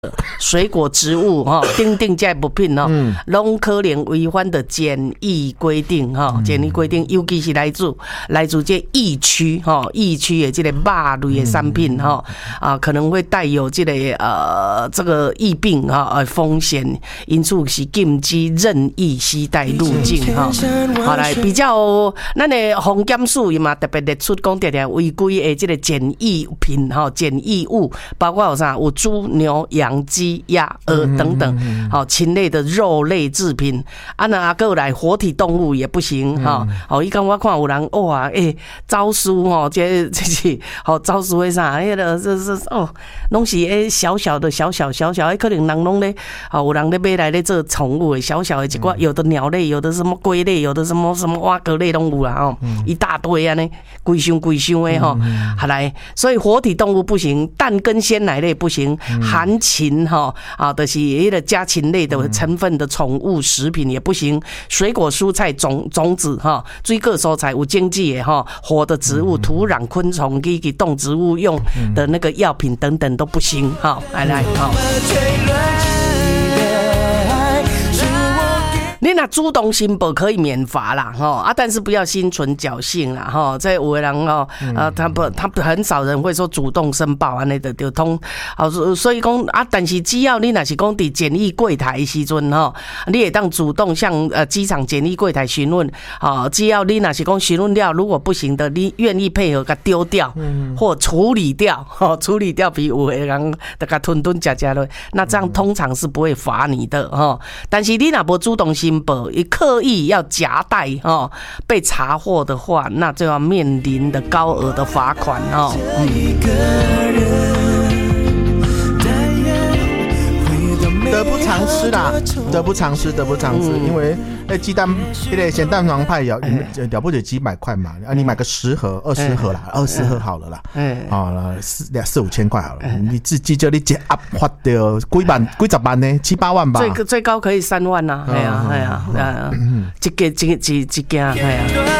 水果植物等这物品拢可能违反的检疫规定检疫规定，尤其是来自这疫区疫区的这个肉类的产品可能会带有这个疫病风险，因此是禁止任意携带入境好来比较，咱的防检署嘛特别列出讲常常违规的这个检疫品检疫物，包括有啥有猪、牛、羊、鸡、鸭、鹅等等禽类的肉类制品那还有来活体动物也不行伊讲我看有人哇招书这是招书的啥迄个拢是小小的可能人拢咧有人咧买来咧做宠物的小小的一寡，有的鸟类，有的什么龟类，有的什么蛙蛤类拢有啦一大堆安尼规箱的好来，所以活体动物不行，蛋跟鲜奶类不行，含禽就是迄个家禽类的成分的宠物食品也不行，水果蔬菜种子水果蔬菜有经济的活的植物、土壤、昆虫以及动植物用的那个药品等等都不行来你若主动申报可以免罚啦但是不要心存侥幸啦这有的人他很少人会说主动申报安尼就通所以讲但是只要你若是讲伫检疫柜台的时阵你会当主动向机场检疫柜台询问只要你若是讲询问了，如果不行的，你愿意配合给丢掉或处理掉比有的人就给吞吃了，那这样通常是不会罚你的但是你若无主动申报，刻意要夹带被查获的话，那就要面临的高额的罚款得不偿失啦，得不偿失，因为鸡蛋那个咸蛋黄派了不起几百块嘛，你买个10盒、20盒啦，20盒好了啦，4-5千块好了，你自己叫你一压发掉几十万呢，7、8万吧， 最高可以3万呐，一件